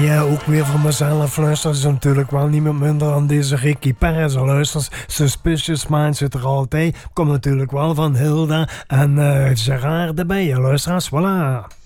Ja, ook weer voor mezelf luisteren is natuurlijk wel niemand minder dan deze Ricky Perez. Luisters, Suspicious Minds zit er altijd. Komt natuurlijk wel van Hilda en Gerard erbij. Luisteraars, voilà.